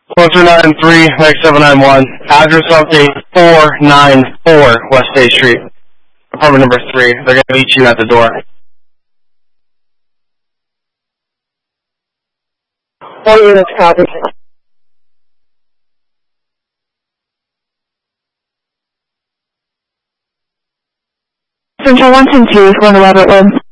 1293, next 791. Address update 494 West State Street. Apartment number 3. They're going to meet you at the door. 4 units, copy. Central 110-2, going to Robert Wood.